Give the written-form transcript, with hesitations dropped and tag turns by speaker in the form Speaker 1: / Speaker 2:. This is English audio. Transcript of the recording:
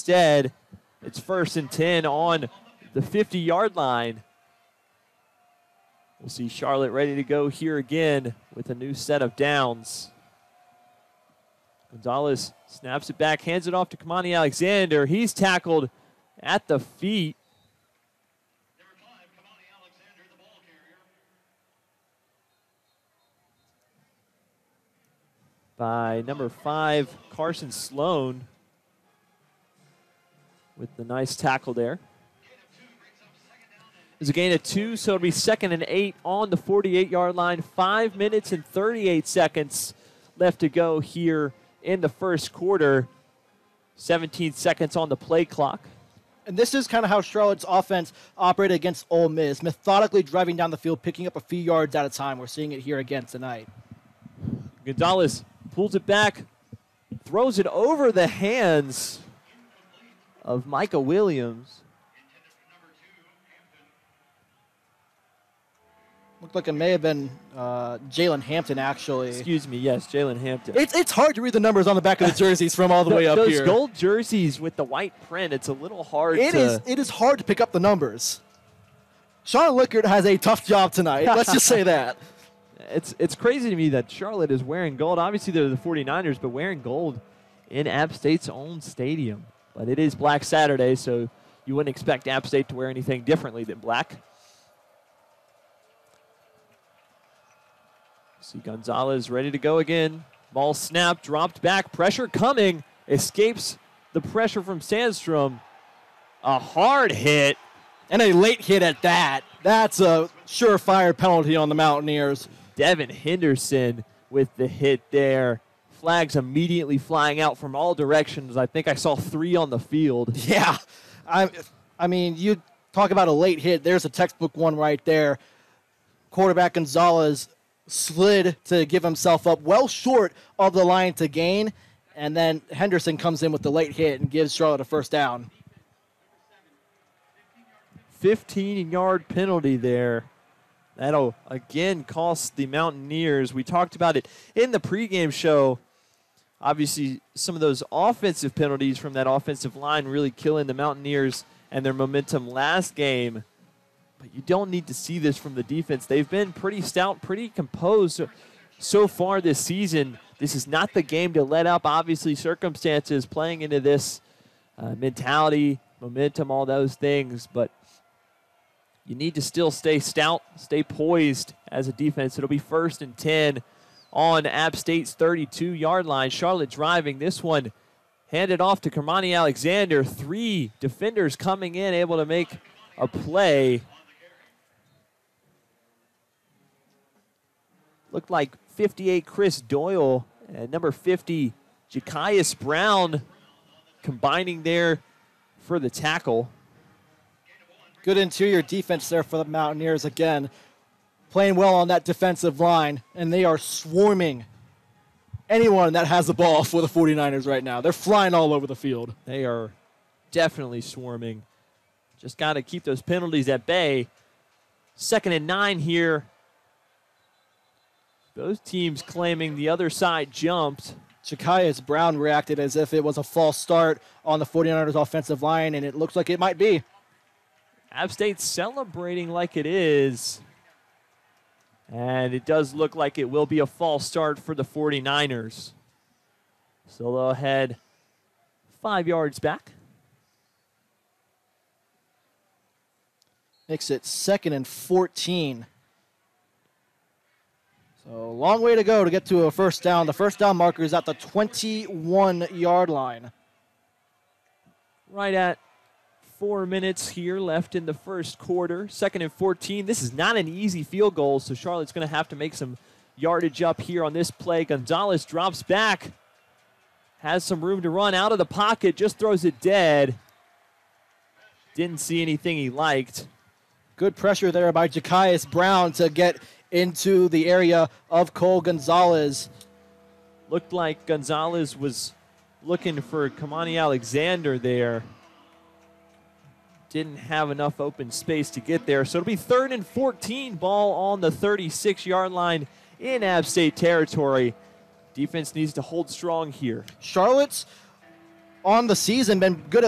Speaker 1: Instead, it's 1st and 10 on the 50-yard line. We'll see Charlotte ready to go here again with a new set of downs. Gonzalez snaps it back, hands it off to Kamani Alexander. He's tackled at the feet.
Speaker 2: Number 5, Kamani Alexander, the ball carrier.
Speaker 1: By number 5, Carson Sloan, with the nice tackle there. It's a gain of 2, so it'll be 2nd and 8 on the 48-yard line. 5 minutes and 38 seconds left to go here in the first quarter. 17 seconds on the play clock.
Speaker 3: And this is kind of how Charlotte's offense operated against Ole Miss, methodically driving down the field, picking up a few yards at a time. We're seeing it here again tonight.
Speaker 1: Gonzalez pulls it back, throws it over the hands of Micah Williams.
Speaker 3: Looked like it may have been Jalen Hampton, actually.
Speaker 1: Excuse me, yes, Jalen Hampton.
Speaker 3: It's hard to read the numbers on the back of the jerseys from all the way up
Speaker 1: those
Speaker 3: here.
Speaker 1: Those gold jerseys with the white print, it's a little hard
Speaker 3: It is hard to pick up the numbers. Sean Lickard has a tough job tonight. Let's just say that.
Speaker 1: It's crazy to me that Charlotte is wearing gold. Obviously, they're the 49ers, but wearing gold in App State's own stadium. But it is Black Saturday, so you wouldn't expect App State to wear anything differently than black. See Gonzalez ready to go again. Ball snapped, dropped back, pressure coming. Escapes the pressure from Sandstrom. A hard hit.
Speaker 3: And a late hit at that. That's a surefire penalty on the Mountaineers.
Speaker 1: Devin Henderson with the hit there. Flags immediately flying out from all directions. I think I saw 3 on the field.
Speaker 3: Yeah. I mean, you talk about a late hit. There's a textbook one right there. Quarterback Gonzalez slid to give himself up well short of the line to gain, and then Henderson comes in with the late hit and gives Charlotte a first down.
Speaker 1: 15-yard penalty there. That'll, again, cost the Mountaineers. We talked about it in the pregame show. Obviously, some of those offensive penalties from that offensive line really killing the Mountaineers and their momentum last game. But you don't need to see this from the defense. They've been pretty stout, pretty composed so far this season. This is not the game to let up. Obviously, circumstances playing into this mentality, momentum, all those things. But you need to still stay stout, stay poised as a defense. It'll be 1st and 10 on App State's 32-yard line. Charlotte driving this one. Handed off to Kamani Alexander. 3 defenders coming in, able to make a play. Looked like 58 Chris Doyle and number 50 Jakias Brown combining there for the tackle.
Speaker 3: Good interior defense there for the Mountaineers again. Playing well on that defensive line, and they are swarming anyone that has the ball for the 49ers right now. They're flying all over the field.
Speaker 1: They are definitely swarming. Just got to keep those penalties at bay. 2nd and 9 here. Both teams claiming the other side jumped.
Speaker 3: Jakias Brown reacted as if it was a false start on the 49ers offensive line, and it looks like it might be.
Speaker 1: App State celebrating like it is. And it does look like it will be a false start for the 49ers. So they'll head 5 yards back.
Speaker 3: Makes it 2nd and 14. So a long way to go to get to a first down. The first down marker is at the 21-yard line.
Speaker 1: Right at 4 minutes here left in the first quarter. 2nd and 14. This is not an easy field goal, so Charlotte's going to have to make some yardage up here on this play. Gonzalez drops back. Has some room to run out of the pocket. Just throws it dead. Didn't see anything he liked.
Speaker 3: Good pressure there by Jakias Brown to get into the area of Cole Gonzalez.
Speaker 1: Looked like Gonzalez was looking for Kamani Alexander there. Didn't have enough open space to get there. So it'll be 3rd and 14, ball on the 36-yard line in App State territory. Defense needs to hold strong here.
Speaker 3: Charlotte's on the season been good at